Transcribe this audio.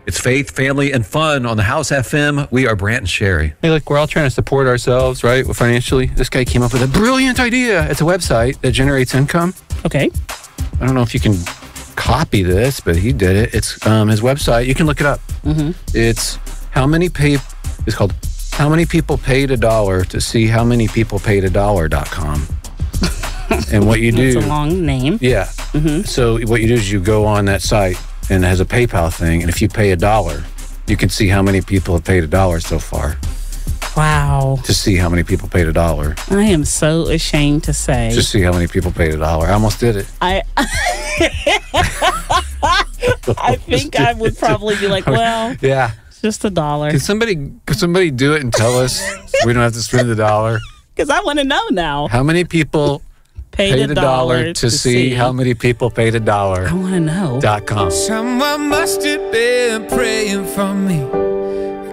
It's faith, family, and fun on the House FM. We are Brant and Sherry. Hey, look, we're all trying to support ourselves, right? Financially. This guy came up with a brilliant idea. It's a website that generates income. Okay. I don't know if you can copy this, but he did it. It's his website. You can look it up. It's it's called How Many People Paid $1 to see how many people paid $1.com. And what you do. That's a long name. Yeah. So what you do is you go on that site and it has a PayPal thing. And if you pay $1, you can see how many people have paid $1 so far. Wow. To see how many people paid $1. I am so ashamed to say. Just see how many people paid $1. I almost did it. I think I would probably be like, well, yeah, it's just $1. Could somebody do it and tell us so we don't have to spend $1? Because I want to know now. How many people paid $1 to see how many people paid $1? I want to know. .com. Someone must have been praying for me.